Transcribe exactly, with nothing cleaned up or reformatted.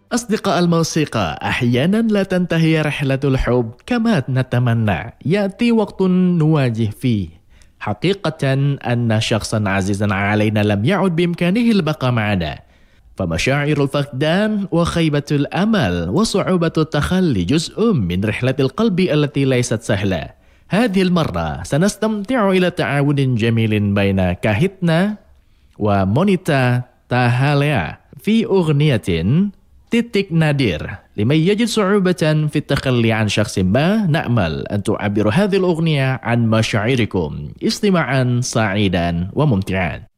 أصدقاء الموسيقى، أحيانا لا تنتهي رحلة الحب كما نتمنى. يأتي وقت نواجه فيه حقيقة أن شخصا عزيزا علينا لم يعد بإمكانه البقاء معنا. فمشاعر الفقدان وخيبة الأمل وصعوبة التخلي جزء من رحلة القلب التي ليست سهلة. هذه المرة سنستمتع إلى تعاون جميل بين كاهتنا ومونيتا تاهاليا في أغنية تيتك نادير. لمن يجد صعوبة في التخلي عن شخص ما، نأمل أن تعبر هذه الأغنية عن مشاعركم. استماعا سعيدا وممتعا.